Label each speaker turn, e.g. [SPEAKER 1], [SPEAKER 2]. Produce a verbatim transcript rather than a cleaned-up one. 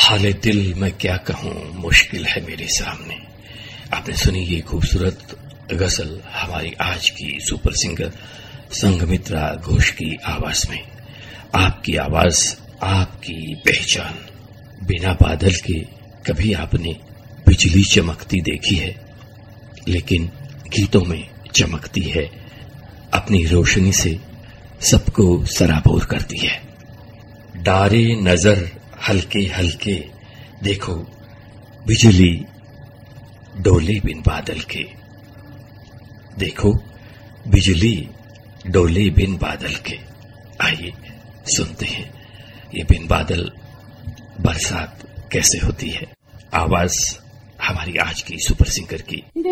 [SPEAKER 1] हाले दिल मैं क्या कहूं, मुश्किल है मेरे सामने। आपने सुनी ये खूबसूरत गजल हमारी आज की सुपर सिंगर संघमित्रा घोष की आवाज में। आपकी आवाज, आपकी पहचान। बिना बादल के कभी आपने बिजली चमकती देखी है, लेकिन गीतों में चमकती है, अपनी रोशनी से सबको सराबोर करती है। डारे नजर हल्के हल्के, देखो बिजली डोले बिन बादल के। देखो बिजली डोले बिन बादल के। आइए सुनते हैं ये बिन बादल बरसात कैसे होती है। आवाज हमारी आज की सुपर सिंगर की।